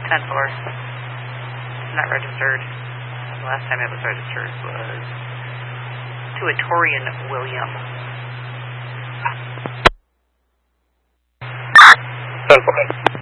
10-4. Not registered. The last time it was registered was to a Torian William. 10-4.